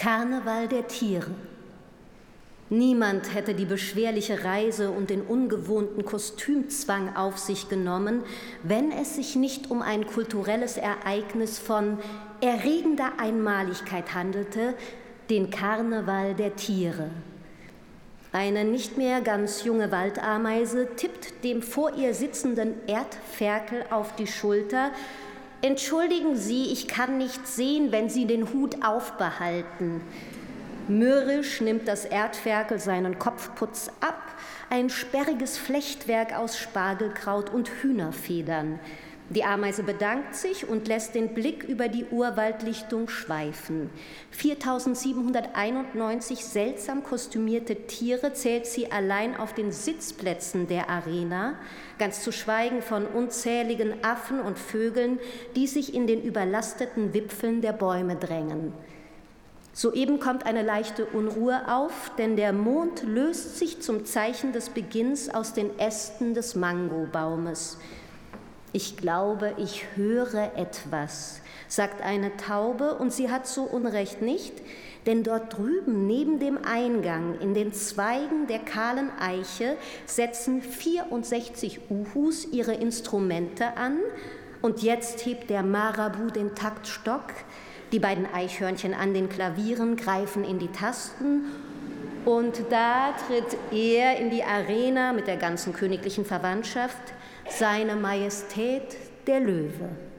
Karneval der Tiere. Niemand hätte die beschwerliche Reise und den ungewohnten Kostümzwang auf sich genommen, wenn es sich nicht um ein kulturelles Ereignis von erregender Einmaligkeit handelte, den Karneval der Tiere. Eine nicht mehr ganz junge Waldameise tippt dem vor ihr sitzenden Erdferkel auf die Schulter: »Entschuldigen Sie, ich kann nicht sehen, wenn Sie den Hut aufbehalten.« Mürrisch nimmt das Erdferkel seinen Kopfputz ab, ein sperriges Flechtwerk aus Spargelkraut und Hühnerfedern. Die Ameise bedankt sich und lässt den Blick über die Urwaldlichtung schweifen. 4791 seltsam kostümierte Tiere zählt sie allein auf den Sitzplätzen der Arena, ganz zu schweigen von unzähligen Affen und Vögeln, die sich in den überlasteten Wipfeln der Bäume drängen. Soeben kommt eine leichte Unruhe auf, denn der Mond löst sich zum Zeichen des Beginns aus den Ästen des Mangobaumes. »Ich glaube, ich höre etwas«, sagt eine Taube, und sie hat so Unrecht nicht, denn dort drüben neben dem Eingang in den Zweigen der kahlen Eiche setzen 64 Uhus ihre Instrumente an, und jetzt hebt der Marabu den Taktstock. Die beiden Eichhörnchen an den Klavieren greifen in die Tasten, und da tritt er in die Arena mit der ganzen königlichen Verwandtschaft, seine Majestät der Löwe.